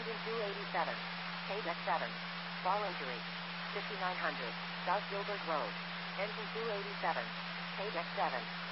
Engine 287. Paid X7. Fall injury. 5900. South Gilbert Road. Engine 287. Paid X7.